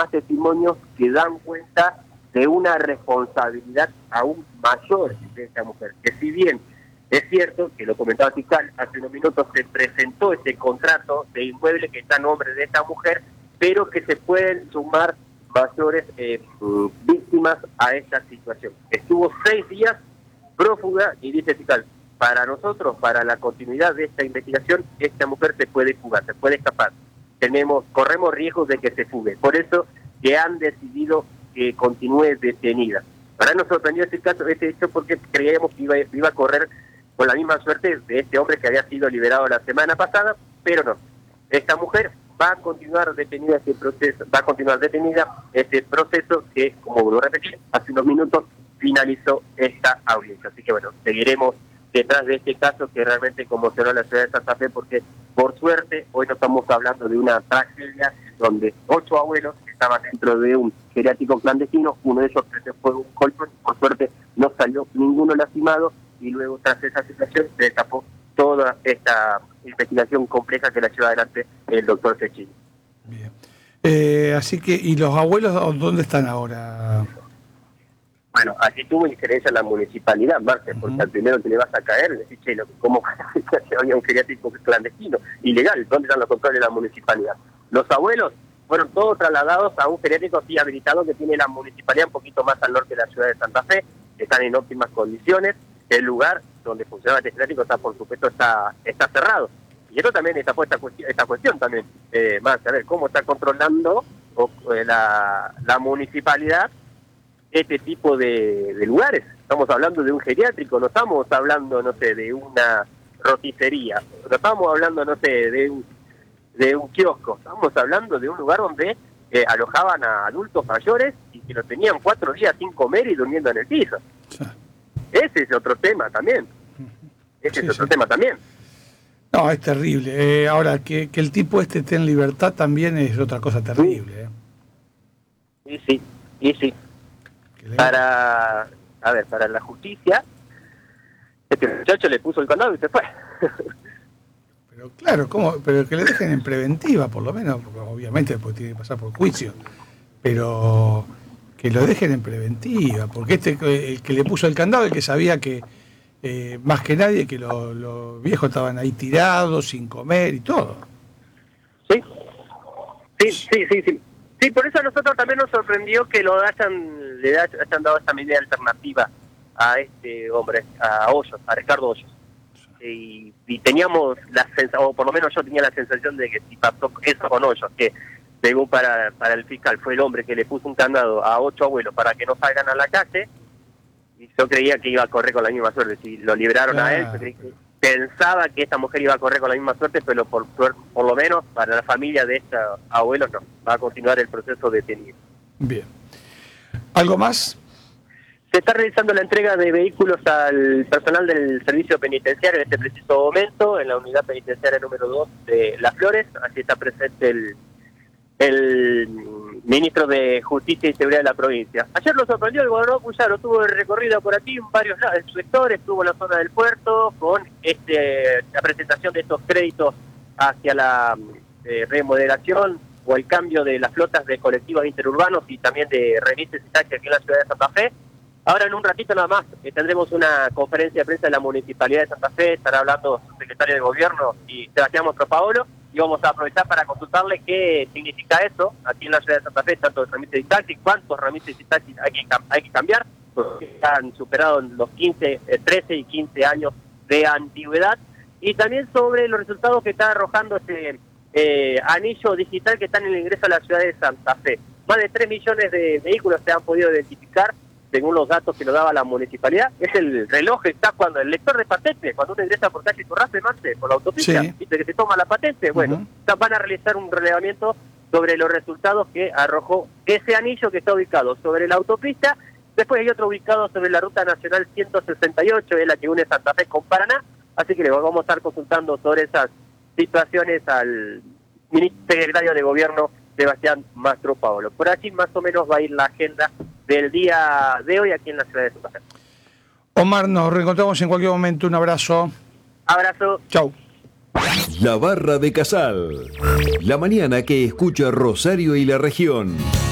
más testimonios que dan cuenta de una responsabilidad aún mayor de esta mujer, que si bien es cierto, que lo comentaba fiscal hace unos minutos, se presentó ese contrato de inmueble que está a nombre de esta mujer, pero que se pueden sumar mayores víctimas a esta situación. Estuvo 6 días prófuga y dice fiscal, para nosotros, para la continuidad de esta investigación, esta mujer se puede fugar, se puede escapar. Corremos riesgos de que se fugue. Por eso que han decidido que continúe detenida. Ahora nos sorprendió este hecho porque creíamos que iba a correr con la misma suerte de este hombre que había sido liberado la semana pasada, pero no. Esta mujer va a continuar detenida este proceso que, como lo repetí, hace unos minutos finalizó esta audiencia. Así que bueno, seguiremos detrás de este caso que realmente conmocionó a la ciudad de Santa Fe, porque por suerte hoy no estamos hablando de una tragedia donde 8 abuelos estaban dentro de un geriátrico clandestino, uno de ellos se fue un golpe, por suerte no salió ninguno lastimado, y luego tras esa situación se destapó toda esta investigación compleja que la lleva adelante el doctor Cecchini. Bien. Así que, ¿y los abuelos dónde están ahora? Bueno, allí tuvo injerencia la municipalidad, Marce, porque al primero que le vas a caer, le decís, che, ¿cómo había un geriátrico clandestino? Ilegal, ¿dónde están los controles de la municipalidad? Los abuelos fueron todos trasladados a un geriátrico sí habilitado que tiene la municipalidad un poquito más al norte de la ciudad de Santa Fe, que están en óptimas condiciones. El lugar donde funcionaba este geriátrico está, por supuesto, está cerrado. Y eso también está puesta esta cuestión también, Marce, a ver, ¿cómo está controlando la municipalidad este tipo de lugares? Estamos hablando de un geriátrico, no estamos hablando, no sé, de una roticería, no estamos hablando, no sé, de un kiosco, estamos hablando de un lugar donde alojaban a adultos mayores y que los tenían 4 días sin comer y durmiendo en el piso. Sí. Ese es otro tema también. Tema también. No, es terrible. Ahora, que el tipo esté en libertad también es otra cosa terrible. Y sí. Para la justicia, este muchacho le puso el candado y se fue. Pero claro, ¿cómo? Pero que le dejen en preventiva, por lo menos, porque obviamente después tiene que pasar por juicio, pero que lo dejen en preventiva, porque el que le puso el candado, el que sabía que más que nadie que los viejos estaban ahí tirados, sin comer y todo. Sí, por eso a nosotros también nos sorprendió que le hayan dado esta medida alternativa a este hombre, a Ricardo Hoyos. Y teníamos la sensación, o por lo menos yo tenía la sensación de que si pasó eso con Hoyos, que según para el fiscal fue el hombre que le puso un candado a 8 abuelos para que no salgan a la calle, y yo creía que iba a correr con la misma suerte. Si lo liberaron a él, pensaba que esta mujer iba a correr con la misma suerte, pero por lo menos para la familia de estos abuelos no, va a continuar el proceso detenido. Bien. ¿Algo más? Se está realizando la entrega de vehículos al personal del servicio penitenciario en este preciso momento, en la unidad penitenciaria número 2 de Las Flores. Así está presente el ministro de Justicia y Seguridad de la provincia. Ayer lo sorprendió el gobernador Puyaro, tuvo el recorrido por aquí en varios sectores, estuvo en la zona del puerto con la presentación de estos créditos hacia la remodelación o el cambio de las flotas de colectivos interurbanos y también de remises y taxis aquí en la ciudad de Santa Fe. Ahora en un ratito nada más tendremos una conferencia de prensa de la Municipalidad de Santa Fe, estará hablando su secretario de Gobierno y Sebastián Mostropaolo, y vamos a aprovechar para consultarle qué significa eso aquí en la ciudad de Santa Fe, tanto de remises y taxis, cuántos remises y taxis hay que cambiar, porque han superado los 13 y 15 años de antigüedad, y también sobre los resultados que está arrojando este anillo digital que está en el ingreso a la ciudad de Santa Fe. Más de 3 millones de vehículos se han podido identificar según los datos que nos daba la municipalidad. Es el reloj que está cuando el lector de patente, cuando uno ingresa por calle Turrace, Marce, por la autopista, sí, dice que se toma la patente. Bueno, van a realizar un relevamiento sobre los resultados que arrojó ese anillo que está ubicado sobre la autopista. Después hay otro ubicado sobre la ruta nacional 168, es la que une Santa Fe con Paraná. Así que le vamos a estar consultando sobre esas situaciones al secretario de Gobierno, Sebastián Mostropaolo. Por aquí más o menos va a ir la agenda del día de hoy aquí en la ciudad de Santa Fe. Omar, nos reencontramos en cualquier momento. Un abrazo. Abrazo. Chau. La Barra de Casal. La mañana que escucha Rosario y la región.